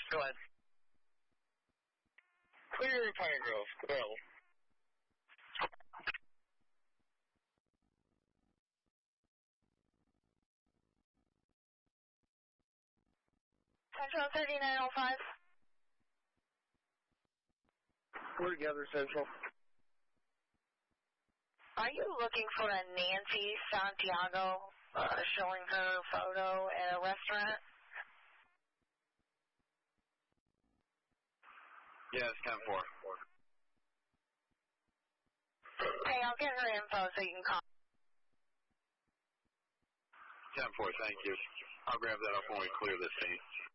Go ahead. Clear Pine Grove. Well. Central 3905. We're together, Central. Are you looking for a Nancy Santiago showing her photo at a restaurant? Yes, 10-4. Okay, I'll get her info so you can call. 10-4, thank you. I'll grab that up when we clear this scene.